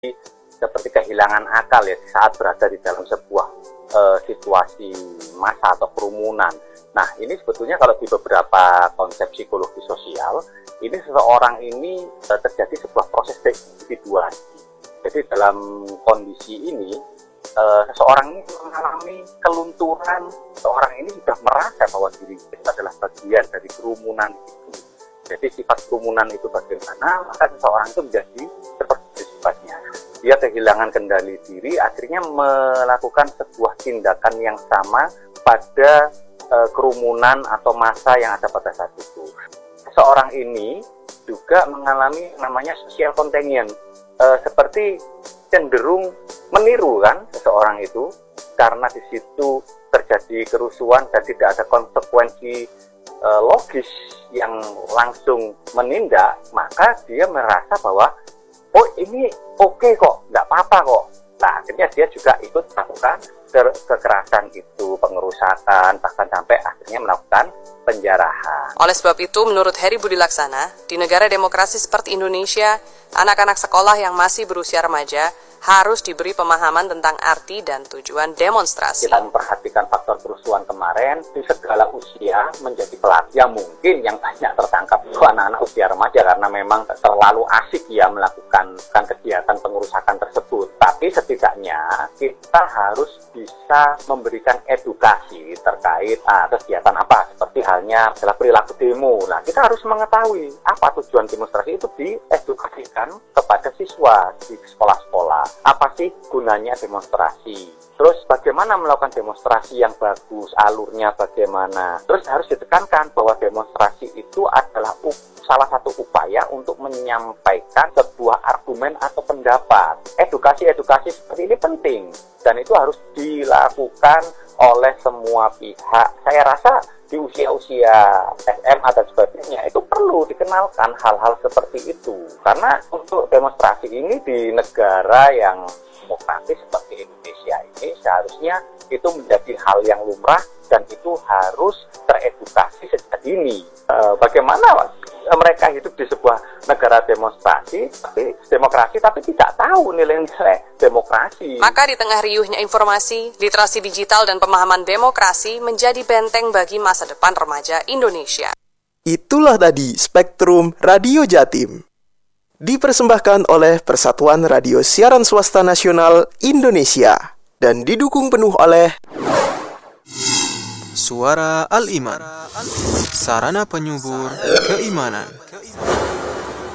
seperti kehilangan akal ya saat berada di dalam sebuah situasi massa atau kerumunan. Nah, ini sebetulnya kalau di beberapa konsep psikologi sosial, ini seseorang ini terjadi sebuah proses deindividuasi. Jadi dalam kondisi ini, seseorang ini mengalami kelunturan, seseorang ini sudah merasa bahwa diri itu adalah bagian dari kerumunan itu. Jadi sifat kerumunan itu bagaimana, maka seseorang itu menjadi seperti sifatnya. Dia kehilangan kendali diri, akhirnya melakukan sebuah tindakan yang sama pada kerumunan atau massa yang ada pada saat itu. Seorang ini juga mengalami namanya social contagion, seperti cenderung meniru kan seseorang itu, karena di situ terjadi kerusuhan dan tidak ada konsekuensi logis yang langsung menindak, maka dia merasa bahwa oh ini oke kok, nggak apa-apa kok. Nah, akhirnya dia juga ikut melakukan kekerasan itu, pengerusakan, bahkan sampai akhirnya melakukan penjarahan. Oleh sebab itu, menurut Heri Budi Laksana, di negara demokrasi seperti Indonesia, anak-anak sekolah yang masih berusia remaja harus diberi pemahaman tentang arti dan tujuan demonstrasi. Kita memperhatikan faktor kerusuhan kemarin, di segala usia menjadi pelaku. Ya mungkin yang banyak tertangkap itu anak-anak usia remaja karena memang terlalu asik ya melakukan kegiatan pengerusakan tersebut. Tapi setidaknya kita harus bisa memberikan edukasi terkait kegiatan apa, seperti halnya adalah perilaku demo. Nah, kita harus mengetahui apa tujuan demonstrasi itu, diedukasikan kepada siswa di sekolah-sekolah. Apa sih gunanya demonstrasi? Terus bagaimana melakukan demonstrasi yang bagus, alurnya bagaimana? Terus harus ditekankan bahwa demonstrasi itu adalah salah satu upaya untuk menyampaikan sebuah argumen atau pendapat. Edukasi seperti ini penting dan itu harus dilakukan oleh semua pihak. Saya rasa di usia-usia SMA dan sebagainya itu perlu dikenalkan hal-hal seperti itu. Karena untuk demonstrasi ini di negara yang demokratis seperti Indonesia ini seharusnya itu menjadi hal yang lumrah dan itu harus teredukasi sejak dini. Bagaimana mereka hidup di sebuah negara demokrasi tapi tidak tahu nilai-nilai demokrasi. Maka di tengah riuhnya informasi, literasi digital dan pemahaman demokrasi menjadi benteng bagi masa depan remaja Indonesia. Itulah tadi Spektrum Radio Jatim. Dipersembahkan oleh Persatuan Radio Siaran Swasta Nasional Indonesia dan didukung penuh oleh Suara Al-Iman, sarana penyubur keimanan.